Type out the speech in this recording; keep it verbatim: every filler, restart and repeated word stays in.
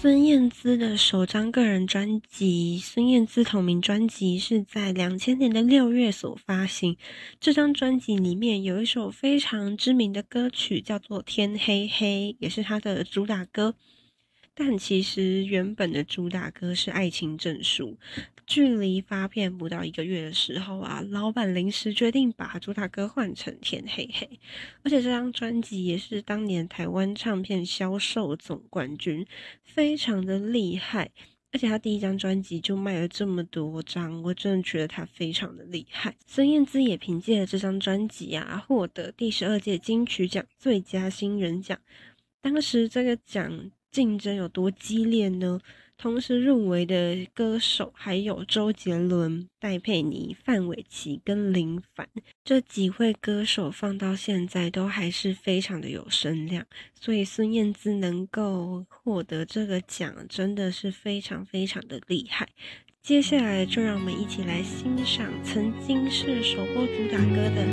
孙燕姿的首张个人专辑，孙燕姿同名专辑是在两千年的六月所发行。这张专辑里面有一首非常知名的歌曲叫做《天黑黑》，也是她的主打歌。但其实原本的主打歌是《爱情证书》，距离发片不到一个月的时候啊，老板临时决定把主打歌换成《天黑黑》，而且这张专辑也是当年台湾唱片销售总冠军，非常的厉害。而且他第一张专辑就卖了这么多张，我真的觉得他非常的厉害。孙燕姿也凭借了这张专辑啊，获得第十二届金曲奖最佳新人奖。当时这个奖竞争有多激烈呢？同时入围的歌手还有周杰伦、戴佩妮、范玮琪跟林凡，这几位歌手放到现在都还是非常的有声量，所以孙燕姿能够获得这个奖真的是非常非常的厉害。接下来就让我们一起来欣赏曾经是首播主打歌的